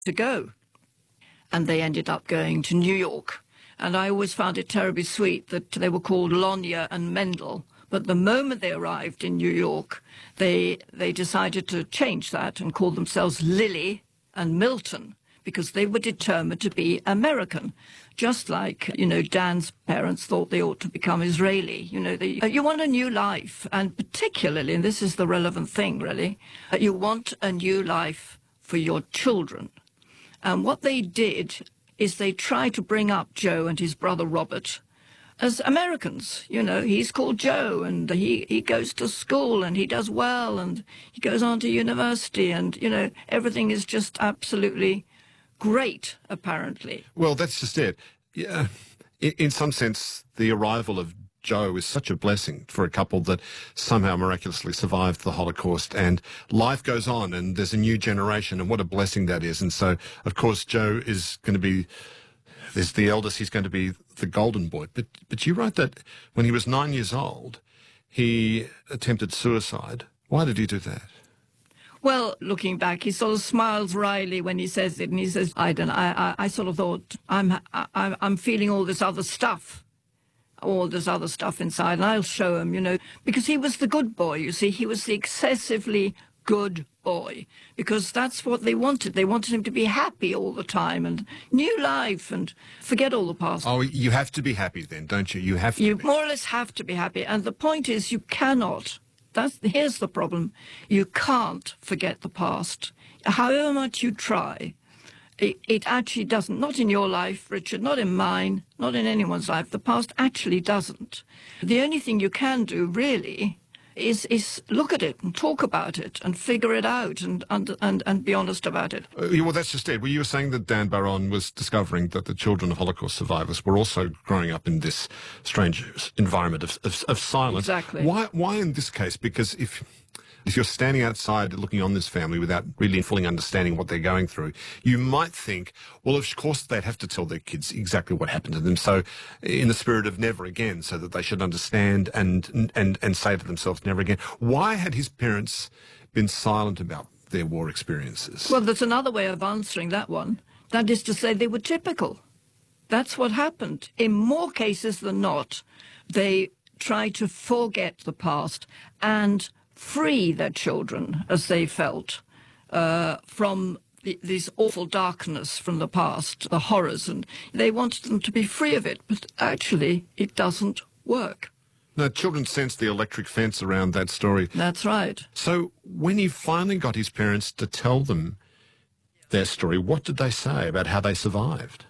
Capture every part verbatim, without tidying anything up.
to go. And they ended up going to New York. And I always found it terribly sweet that they were called Lonya and Mendel. But the moment they arrived in New York, they, they decided to change that and call themselves Lily and Milton, because they were determined to be American, just like, you know, Dan's parents thought they ought to become Israeli. You know, they, uh, you want a new life, and particularly, and this is the relevant thing, really, uh, you want a new life for your children. And what they did is they tried to bring up Joe and his brother Robert as Americans. You know, he's called Joe, and he, he goes to school, and he does well, and he goes on to university, and, you know, everything is just absolutely great, apparently. Well, that's just it. Yeah, in, in some sense, the arrival of Joe is such a blessing for a couple that somehow miraculously survived the Holocaust, and life goes on, and there's a new generation, and what a blessing that is. And so, of course, Joe is going to be, there's the eldest, he's going to be the golden boy. But, but you wrote that when he was nine years old, he attempted suicide. Why did he do that? Well, looking back, he sort of smiles wryly when he says it, and he says, I don't know, I, I, I sort of thought, I'm, I, I'm feeling all this other stuff, all this other stuff inside, and I'll show him, you know, because he was the good boy, you see, he was the excessively good boy, because that's what they wanted. They wanted him to be happy all the time, and new life, and forget all the past. Oh, you have to be happy then, don't you? You have to You be. more or less have to be happy, and the point is you cannot. That's, here's the problem. You can't forget the past. However much you try, it, it actually doesn't. Not in your life, Richard, not in mine, not in anyone's life. The past actually doesn't. The only thing you can do, really, is is look at it and talk about it and figure it out and and and, and be honest about it. Uh, yeah, well, that's just it. Well, you were saying that Dan Baron was discovering that the children of Holocaust survivors were also growing up in this strange environment of, of, of silence. Exactly. Why, why in this case? Because if... If you're standing outside looking on this family without really fully understanding what they're going through, you might think, well, of course they'd have to tell their kids exactly what happened to them. So in the spirit of never again, so that they should understand and, and, and say to themselves, never again. Why had his parents been silent about their war experiences? Well, there's another way of answering that one. That is to say they were typical. That's what happened. In more cases than not, they tried to forget the past and free their children, as they felt, uh, from the, this awful darkness from the past, the horrors, and they wanted them to be free of it, but actually it doesn't work. No, children sense the electric fence around that story. That's right. So when he finally got his parents to tell them their story, what did they say about how they survived?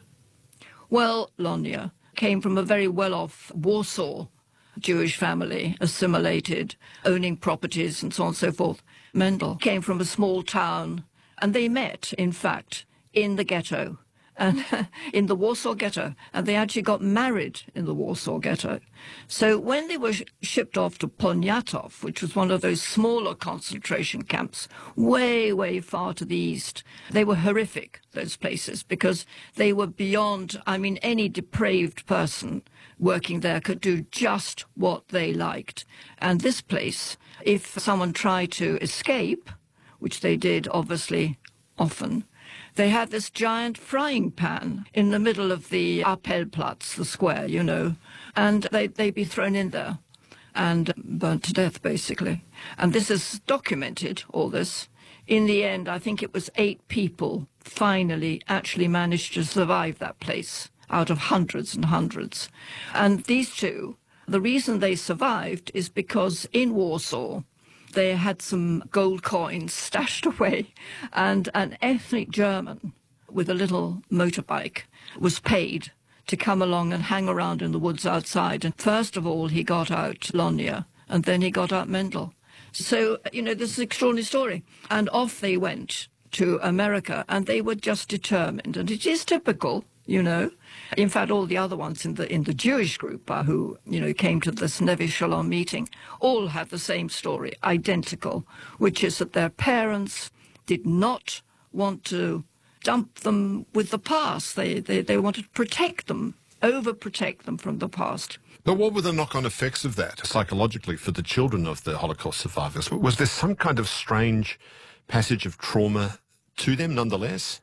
Well, Lonya came from a very well-off Warsaw Jewish family, assimilated, owning properties and so on and so forth. Mendel came from a small town, and they met, in fact, in the ghetto, and in the Warsaw Ghetto, and they actually got married in the Warsaw Ghetto. So when they were sh shipped off to Poniatów, which was one of those smaller concentration camps, way, way far to the east, they were horrific, those places, because they were beyond, I mean, any depraved person working there could do just what they liked. And this place, if someone tried to escape, which they did obviously often, they had this giant frying pan in the middle of the Appellplatz, the square, you know, and they, they'd be thrown in there and burnt to death, basically. And this is documented, all this. In the end, I think it was eight people finally actually managed to survive that place out of hundreds and hundreds. And these two, the reason they survived is because in Warsaw, they had some gold coins stashed away, and an ethnic German with a little motorbike was paid to come along and hang around in the woods outside. And first of all, he got out Lonya, and then he got out Mendel. So, you know, this is an extraordinary story. And off they went to America, and they were just determined. And it is typical, you know. In fact, all the other ones in the in the Jewish group uh, who, you know, came to this Neve Shalom meeting all have the same story, identical, which is that their parents did not want to dump them with the past. They, they, they wanted to protect them, overprotect them from the past. But what were the knock-on effects of that psychologically for the children of the Holocaust survivors? Was there some kind of strange passage of trauma to them nonetheless?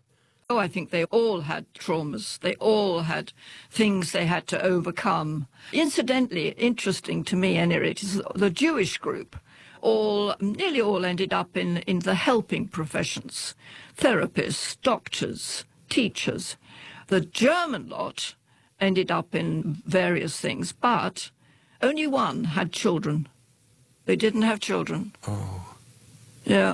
Oh, I think they all had traumas. They all had things they had to overcome. Incidentally, interesting to me, anyway, is the Jewish group all, nearly all ended up in, in the helping professions. Therapists, doctors, teachers. The German lot ended up in various things, but only one had children. They didn't have children. Oh. Yeah.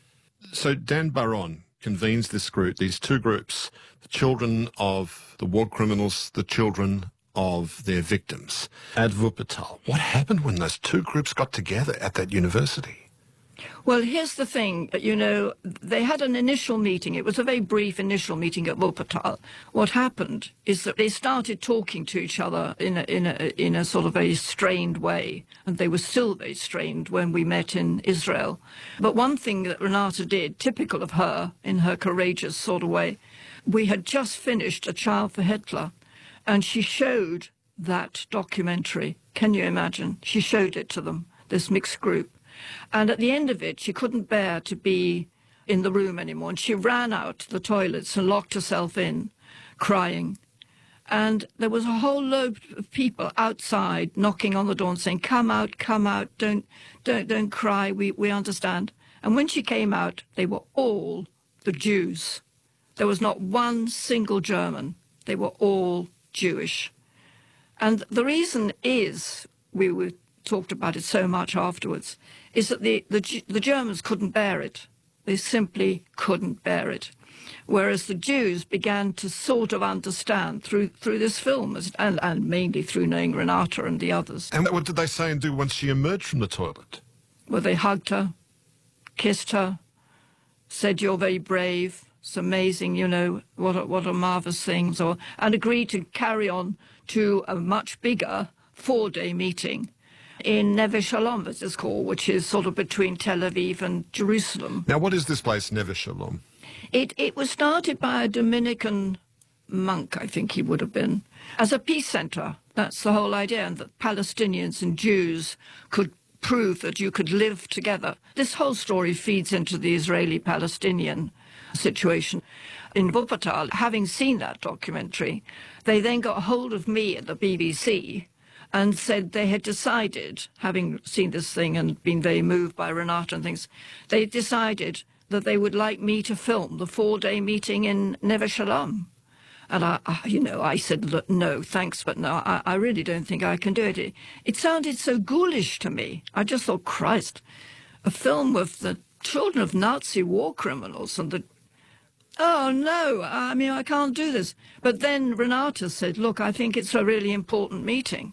So Dan Baron convenes this group, these two groups, the children of the war criminals, the children of their victims at Wuppertal. What happened when those two groups got together at that university? Well, here's the thing, you know, they had an initial meeting. It was a very brief initial meeting at Wuppertal. What happened is that they started talking to each other in a, in a, in a sort of very strained way, and they were still very strained when we met in Israel. But one thing that Renata did, typical of her, in her courageous sort of way, we had just finished A Child for Hitler, and she showed that documentary. Can you imagine? She showed it to them, this mixed group. And at the end of it, she couldn't bear to be in the room anymore. And she ran out to the toilets and locked herself in, crying. And there was a whole load of people outside knocking on the door and saying, come out, come out, don't, don't, don't cry, we, we understand. And when she came out, they were all the Jews. There was not one single German. They were all Jewish. And the reason is, we were talked about it so much afterwards, is that the, the, the Germans couldn't bear it. They simply couldn't bear it. Whereas the Jews began to sort of understand through through this film, and, and mainly through knowing Renata and the others. And what did they say and do once she emerged from the toilet? Well, they hugged her, kissed her, said, you're very brave, it's amazing, you know, what a, what a marvellous thing, or, and agreed to carry on to a much bigger four-day meeting in Neve Shalom, as it's called, which is sort of between Tel Aviv and Jerusalem. Now, what is this place, Neve Shalom? It, it was started by a Dominican monk, I think he would have been, as a peace centre. That's the whole idea, and that Palestinians and Jews could prove that you could live together. This whole story feeds into the Israeli-Palestinian situation. In Wuppertal, having seen that documentary, they then got hold of me at the B B C and said they had decided, having seen this thing and been very moved by Renata and things, they decided that they would like me to film the four-day meeting in Neve Shalom. And, I, I, you know, I said, look, no, thanks, but no, I, I really don't think I can do it. it. It sounded so ghoulish to me. I just thought, Christ, a film with the children of Nazi war criminals and the... Oh, no, I mean, I can't do this. But then Renata said, look, I think it's a really important meeting.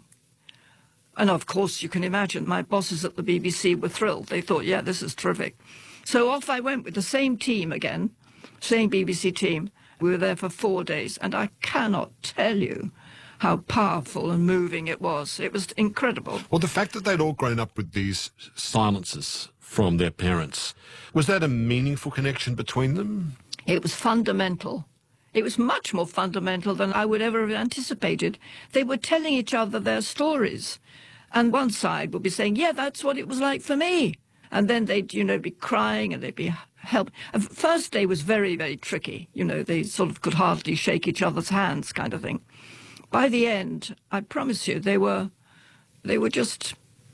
And, of course, you can imagine, my bosses at the B B C were thrilled. They thought, yeah, this is terrific. So off I went with the same team again, same B B C team. We were there for four days, and I cannot tell you how powerful and moving it was. It was incredible. Well, the fact that they'd all grown up with these silences from their parents, was that a meaningful connection between them? It was fundamental. It was much more fundamental than I would ever have anticipated. They were telling each other their stories. And one side would be saying, yeah, that's what it was like for me. And then they'd, you know, be crying and they'd be help. First day was very, very tricky. You know, they sort of could hardly shake each other's hands kind of thing. By the end, I promise you, they were, they were just,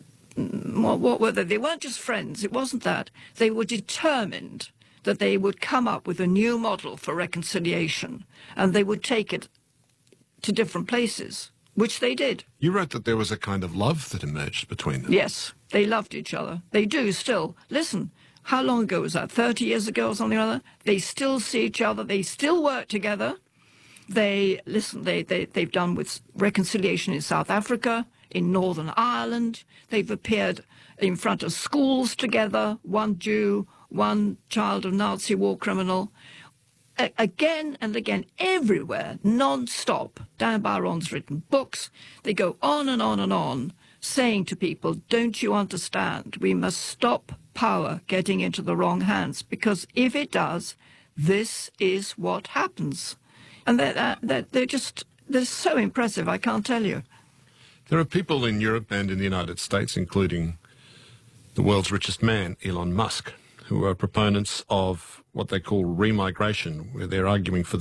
what, what were they? They weren't just friends. It wasn't that. They were determined that they would come up with a new model for reconciliation and they would take it to different places, which they did. You wrote that there was a kind of love that emerged between them. Yes, they loved each other. They do still. Listen, how long ago was that? thirty years ago or something like that? They still see each other. They still work together. They, listen, they, they, they've done with reconciliation in South Africa, in Northern Ireland. They've appeared in front of schools together, one Jew, one child of Nazi war criminal. A again and again, everywhere, non-stop. Dan Baron's written books. They go on and on and on, saying to people, don't you understand? We must stop power getting into the wrong hands, because if it does, this is what happens. And they're, they're, they're just, they're so impressive, I can't tell you. There are people in Europe and in the United States, including the world's richest man, Elon Musk, who are proponents of what they call remigration, where they're arguing for